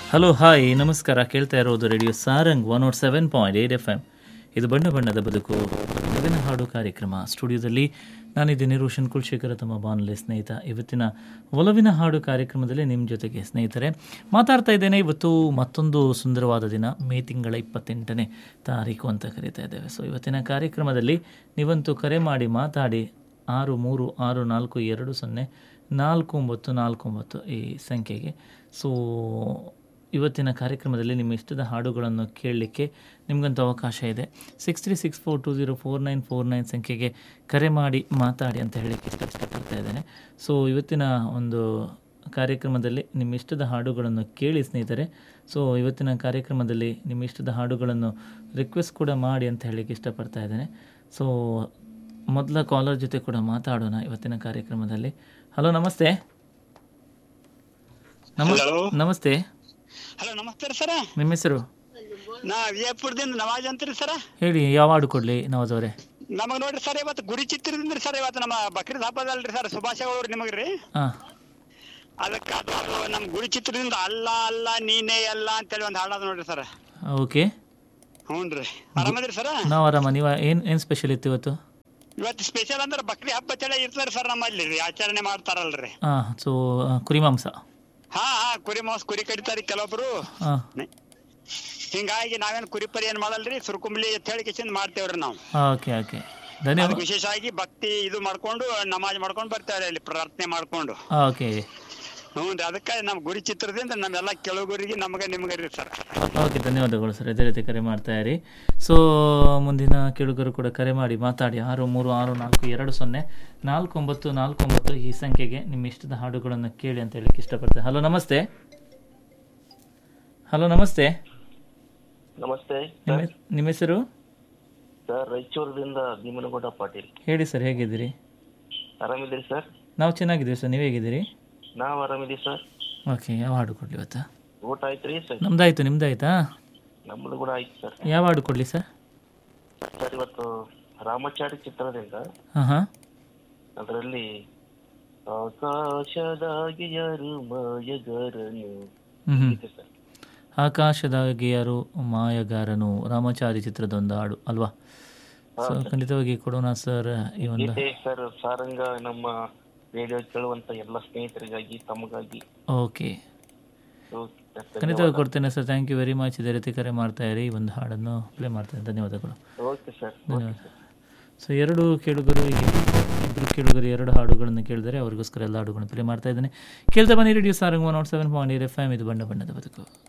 Hello hi ನಮಸ್ಕಾರ. ಕೇಳ್ತಾ ಇರೋದು ರೇಡಿಯೋ ಸಾರಂಗ್ 107.8 FM. ಇದು ಬಣ್ಣ ಬಣ್ಣದ ಬದುಕು ನವಿನ ಹಾಡು ಕಾರ್ಯಕ್ರಮ. ಸ್ಟುಡಿಯೋದಲ್ಲಿ ನಾನಿದ್ದೀನಿ ರೋಷನ್ ಕುಲಶೇಖರ, ತಮ್ಮ ಬಾನುಲಿ ಸ್ನೇಹಿತ. ಇವತ್ತಿನ ಒಲವಿನ ಹಾಡು ಕಾರ್ಯಕ್ರಮದಲ್ಲಿ ನಿಮ್ಮ ಜೊತೆಗೆ ಸ್ನೇಹಿತರೆ ಮಾತಾಡ್ತಾ ಇದ್ದೇನೆ. ಇವತ್ತು ಮತ್ತೊಂದು ಸುಂದರವಾದ ದಿನ, ಮೇ ತಿಂಗಳ 28ನೇ ತಾರೀಕು ಅಂತ ಕರೀತಾ ಇದ್ದೇವೆ. ಸೊ ಇವತ್ತಿನ ಕಾರ್ಯಕ್ರಮದಲ್ಲಿ ನೀವಂತೂ ಕರೆ ಮಾಡಿ ಮಾತಾಡಿ 6364204949 ಈ ಸಂಖ್ಯೆಗೆ. ಸೊ ಇವತ್ತಿನ ಕಾರ್ಯಕ್ರಮದಲ್ಲಿ ನಿಮ್ಮ ಇಷ್ಟದ ಹಾಡುಗಳನ್ನು ಕೇಳಲಿಕ್ಕೆ ನಿಮಗಂತೂ ಅವಕಾಶ ಇದೆ. 6364204949 ಸಂಖ್ಯೆಗೆ ಕರೆ ಮಾಡಿ ಮಾತಾಡಿ ಅಂತ ಹೇಳಲಿಕ್ಕೆ ಇಷ್ಟಪಡ್ತಾ ಇದ್ದೇನೆ. ಸೊ ಇವತ್ತಿನ ಒಂದು ಕಾರ್ಯಕ್ರಮದಲ್ಲಿ ನಿಮ್ಮ ಇಷ್ಟದ ಹಾಡುಗಳನ್ನು ಕೇಳಿ ಸ್ನೇಹಿತರೆ. ಸೊ ಇವತ್ತಿನ ಕಾರ್ಯಕ್ರಮದಲ್ಲಿ ನಿಮ್ಮ ಇಷ್ಟದ ಹಾಡುಗಳನ್ನು ರಿಕ್ವೆಸ್ಟ್ ಕೂಡ ಮಾಡಿ ಅಂತ ಹೇಳಲಿಕ್ಕೆ ಇಷ್ಟಪಡ್ತಾ ಇದ್ದೇನೆ. ಸೊ ಮೊದಲ ಕಾಲರ್ ಜೊತೆ ಕೂಡ ಮಾತಾಡೋಣ ಇವತ್ತಿನ ಕಾರ್ಯಕ್ರಮದಲ್ಲಿ. ಹಲೋ, ನಮಸ್ತೆ. ನಮಸ್ತೆ. ಹಲೋ, ನಮಸ್ತೆ ಸರ. ನಿಮ್ಮ ಹೆಸರು? ನಾ ವಿಜಯಪುರದಿಂದ ನವಾಜ್ ಅಂತೀರಿ ಸರ. ಹೇಳಿ, ಯಾವ ಹಾಡು ಕೊಡ್ಲಿ ನವಾಜ್ ಅವರೇ? ನಮಗ್ ನೋಡ್ರಿ ಸರ್, ಇವತ್ತು ಗುಡಿ ಚಿತ್ರದಿಂದ ಸರ್, ಇವತ್ತು ನಮ್ಮ ಬಕ್ರೀದ್ ಹಬ್ಬದ ಅಲ್ರಿ ಸರ್, ಶುಭಾಶಯ ಅವ್ರಿ ನಿಮಗ್ರಿ. ಅದಕ್ಕೆ ಅದು ನಮ್ ಗುಡಿ ಚಿತ್ರದಿಂದ ಅಲ್ಲ ಅಲ್ಲ ನೀನೇ ಅಲ್ಲ ಅಂತೇಳಿ ಒಂದು ಹಾಡೋದು ನೋಡ್ರಿ ಸರ್. ಓಕೆ, ಹ್ಞೂನ್ರಿ. ಆರಾಮದಿರಿ ಸರ? ನಾವು ಆರಾಮ. ನೀವು ಏನು ಸ್ಪೆಷಲ್ ಇತ್ತು ಇವತ್ತು? ಇವತ್ತು ಸ್ಪೆಷಲ್ ಅಂದ್ರೆ ಬಕ್ರಿ ಹಬ್ಬ ಚಳಿ ಇರ್ತಾರೆ ಸರ್ ನಮ್ಮಲ್ಲಿ, ಆಚರಣೆ ಮಾಡ್ತಾರಲ್ರಿ. ಸೊ ಕುರಿ ಮಾಂಸ. ಹಾ, ಕುರಿ ಮಾಂಸ, ಕುರಿ ಕಡಿತಾರಿ ಕೆಲವೊಬ್ರು. ಹಿಂಗಾಗಿ ನಾವೇನು ಕುರಿ ಪರಿ ಏನ್ ಮಾಡಲ್ರಿ, ಸುರ್ಕುಂಬ್ಲಿ ಅಂತ ಹೇಳಿ ಕಿಶನ್ ಮಾಡ್ತೇವ್ರಿ ನಾವು. ಓಕೆ ಓಕೆ, ಧನ್ಯವಾದ. ವಿಶೇಷವಾಗಿ ಭಕ್ತಿ ಇದು ಮಾಡ್ಕೊಂಡು ನಮಾಜ್ ಮಾಡ್ಕೊಂಡು ಬರ್ತಾರೆ ಅಲ್ಲಿ, ಪ್ರಾರ್ಥನೆ ಮಾಡ್ಕೊಂಡು. ಓಕೆ, ಹ್ಞೂ ರೀ. ಅದಕ್ಕೆ ನಮ್ಮ ಗುಡಿ ಚಿತ್ರದಿಂದ ನಮ್ಮೆಲ್ಲ ಕೆಳಗುರಿಗೆ ನಿಮ್ಗೆ ರೀ ಸರ್. ಓಕೆ, ಧನ್ಯವಾದಗಳು ಸರ್. ಇದೇ ರೀತಿ ಕರೆ ಮಾಡ್ತಾ ಇರಿ. ಸೊ ಮುಂದಿನ ಕೆಳಗರು ಕೂಡ ಕರೆ ಮಾಡಿ ಮಾತಾಡಿ 6364204949 ಈ ಸಂಖ್ಯೆಗೆ ನಿಮ್ಮ ಇಷ್ಟದ ಹಾಡುಗಳನ್ನು ಕೇಳಿ ಅಂತ ಹೇಳಲಿಕ್ಕೆ ಇಷ್ಟಪಡ್ತೇನೆ. ಹಲೋ, ನಮಸ್ತೆ. ಹಲೋ, ನಮಸ್ತೆ. ನಮಸ್ತೆ. ನಿಮ್ಮ ಹೆಸರು? ಸರ್, ರಾಯಚೂರದಿಂದ ಭೀಮನಗೌಡ ಪಾಟೀಲ್. ಹೇಳಿ ಸರ್, ಹೇಗಿದ್ದೀರಿ? ಆರಾಮಿದ್ದೀರಿ ಸರ್? ನಾವು ಚೆನ್ನಾಗಿದ್ದೀವಿ ಸರ್, ನೀವು ಹೇಗಿದ್ದೀರಿ? ನಾವು ಆರಾಮಿದ್ದೀವಿ ಸರ್. ಓಕೆ, ಯಾವ ಹಾಡು ಕೊಡಲಿ ಇವತ್ತು? ಊಟ ಆಯ್ತು ರೀ ಸರ್? ನಮ್ದಾಯ್ತು, ನಿಮ್ದಾಯ್ತಾ? ನಮ್ಮದು ಕೂಡ ಆಯ್ತು ಸರ್. ಯಾವ ಹಾಡು ಕೊಡಲಿ ಸರ್? ಸರ್, ಇವತ್ತು ರಾಮಚಾರಿ ಚಿತ್ರದಿಂದ ಅದರಲ್ಲಿ ಆಕಾಶದಾಗಿ ಯಾರು ಮಾಯಗಾರನು ಇದೆ ಸರ್. ಆಕಾಶದಾಗಿ ಯಾರು ಮಾಯಗಾರನು, ರಾಮಚಾರಿ ಚಿತ್ರದ ಒಂದು ಹಾಡು ಅಲ್ವಾ? ಸೊ ಖಂಡಿತವಾಗಿ ಕೊಡೋಣ ಸರ್ ಈ ಒಂದು ಸರ್. ಸಾರಂಗ ನಮ್ಮ ರೇಡಿಯೋ ಕೇಳುವಂತ ಎಲ್ಲ ಸ್ನೇಹಿತರಿಗಾಗಿ, ತಮಗಾಗಿ. ಓಕೆ, ಖಂಡಿತವಾಗಿ ಕೊಡ್ತೇನೆ sir. Thank you very much. ಇದೇ ರೀತಿ ಕರೆ ಮಾಡ್ತಾ ಇರಿ, ಈ ಒಂದು ಹಾಡನ್ನು ಪ್ಲೇ ಮಾಡ್ತೇನೆ. ಧನ್ಯವಾದಗಳು. ಓಕೆ ಸರ್, ಧನ್ಯವಾದ. ಸೊ ಇಬ್ಬರು ಕೇಳುಗರು ಎರಡು ಹಾಡುಗಳನ್ನು ಕೇಳಿದರೆ ಅವ್ರಿಗೋಸ್ಕರ ಎಲ್ಲ ಹಾಡುಗಳನ್ನು ಪ್ಲೇ ಮಾಡ್ತಾ ಇದ್ದೇನೆ. ಕೇಳ್ತಾ ಬನ್ನಿ ರೇಡಿಯೋ ಸಾರಂಗ್ 107.8 FM. ಇದು ಬಣ್ಣ ಬಣ್ಣದ ಬದುಕು.